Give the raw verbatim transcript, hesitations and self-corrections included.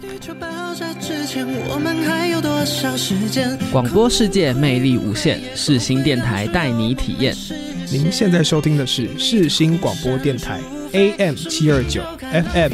广播世界魅力无限，世新电台带你体验。 您现在收听的是世新广播电台 A M 七二九 F M